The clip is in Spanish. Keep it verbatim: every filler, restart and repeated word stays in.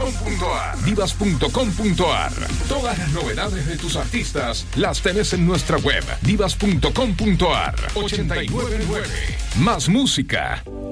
com punto a r. Divas punto com punto a r. Todas las novedades de tus artistas las tenés en nuestra web divas punto com punto a r. ochenta y nueve nueve. Más música,